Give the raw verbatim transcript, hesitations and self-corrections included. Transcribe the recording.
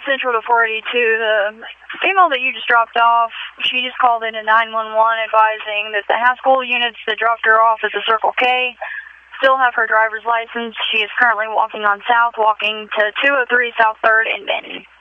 Central to four eighty-two. The female that you just dropped off, she just called in at nine one one advising that the Haskell units that dropped her off at the Circle K still have her driver's license. She is currently walking on south, walking to two oh three South third in Benton.